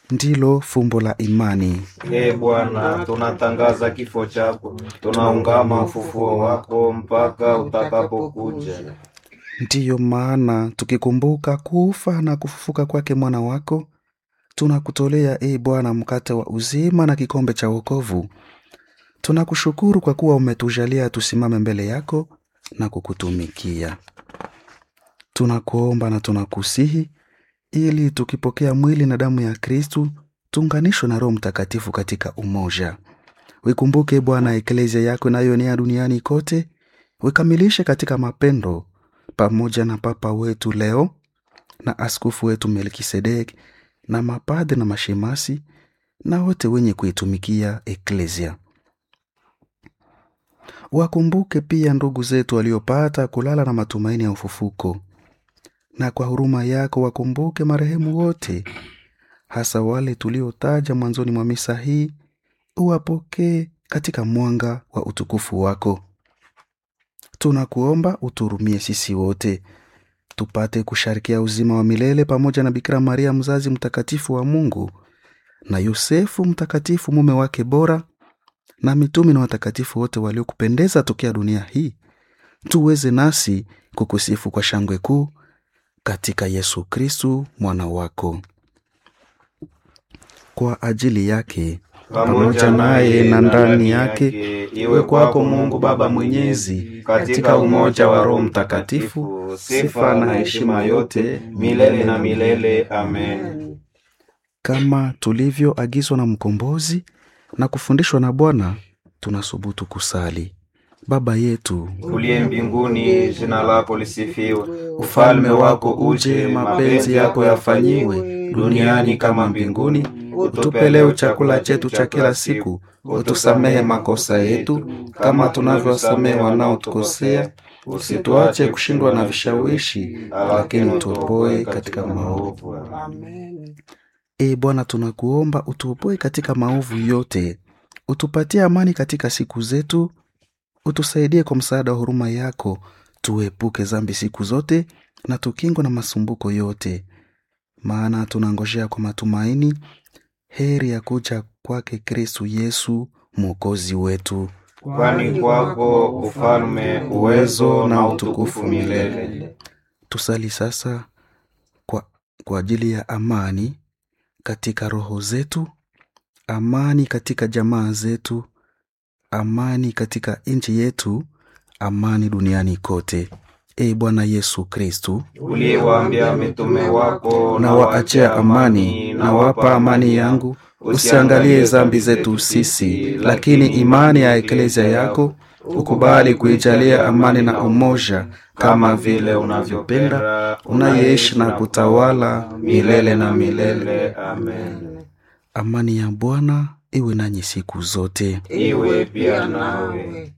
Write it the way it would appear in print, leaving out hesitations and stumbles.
ndilo fumbo la imani. Bwana, tunatangaza kifo chako, tunaungama ufufuo wako mpaka utakapokuja. Ndiyo maana tukikumbuka kufa na kufufuka kwake mwana wako, tunakutolea Bwana mkate wa uzima na kikombe cha wokovu. Tunakushukuru kwa kuwa umetujalia tusimame mbele yako na kukutumikia. Tunakuomba na tunakusihi ili tukipokea mwili na damu ya Kristu tuunganishwe na Roho Mtakatifu katika umoja. Wikumbuke Bwana eklezia yako inayoenea duniani kote, wikamilishe katika mapendo, pamoja na Papa wetu Leo na askofu wetu Melkisedek na mapadre na mashemasi na wote wenye kuitumikia eklezia. Wakumbuke pia ndugu zetu waliopata kulala na matumaini ya ufufuko, na kwa huruma yako wakumbuke marehemu wote, hasa wale tuliotaja mwanzoni mwa misa hii. Uwapokee katika mwanga wa utukufu wako. Tunakuomba uturumie sisi wote tupate kusharikia uzima wa milele pamoja na Bikira Maria mzazi mtakatifu wa Mungu, na Yosefu mtakatifu mume wake bora, na mitume na watakatifu wote waliokupendeza tokea dunia hii. Tuweze nasi kukusifu kwa shangwe kuu katika Yesu Kristu mwana wako. Kwa ajili yake, pamoja naye na ndani yake, iwe kwako Mungu Baba Mwenyezi, katika umoja wa Roho Mtakatifu, sifa na heshima yote milele na milele. Amen. Kama tulivyoagizwa na Mkombozi na kufundishwa na Bwana, tunasubutu kusali: Baba yetu uliye mbinguni, jina lako lisifiwe, ufalme wako uje, mapenzi yako yafanyiwe duniani kama mbinguni. Utupe leo chakula chetu cha kila siku, utusamehe makosa yetu kama tunavyowasamehe wanaotukosea, usituache kushindwa na vishawishi, lakini utuopoe katika maovu. Amen. Bwana, tunakuomba utuopoe katika maovu yote, utupatie amani katika siku zetu, utusaidie kwa msaada wa huruma yako, tuepuke dhambi siku zote na tukingwe na masumbuko yote, maana tunangojea kwa matumaini heri ya kuja kwake Kristu Yesu Mwokozi wetu. Kwani kwako ufalme, uwezo na utukufu milele. Tusali sasa kwa ajili ya amani katika roho zetu, amani katika jamaa zetu, amani katika nchi yetu, amani duniani kote. Bwana Yesu Kristu, uliyewaambia mitume wako, na waachia amani, na wapa amani yangu, usiangalie dhambi zetu sisi, lakini imani ya eklezia yako, ukubali kuijalia amani na umoja, kama vile unavyopenda, unayeishi na kutawala milele na milele. Amen. Amani ya Bwana iwe nanyi siku zote. Iwe pia nawe.